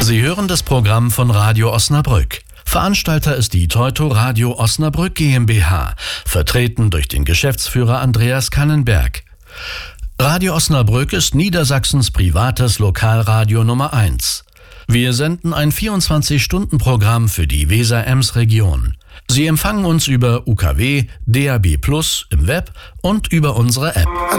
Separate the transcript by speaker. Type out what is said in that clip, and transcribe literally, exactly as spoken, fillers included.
Speaker 1: Sie hören das Programm von Radio Osnabrück. Veranstalter ist die Teuto Radio Osnabrück GmbH, vertreten durch den Geschäftsführer Andreas Kannenberg. Radio Osnabrück ist Niedersachsens privates Lokalradio Nummer eins. Wir senden ein vierundzwanzig-Stunden-Programm für die Weser-Ems-Region. Sie empfangen uns über U K W, D A B plus, im Web und über unsere App.